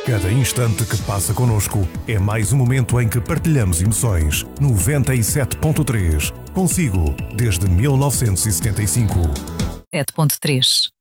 Cada instante que passa connosco é mais um momento em que partilhamos emoções. 97.3. Consigo, desde 1975. 7.3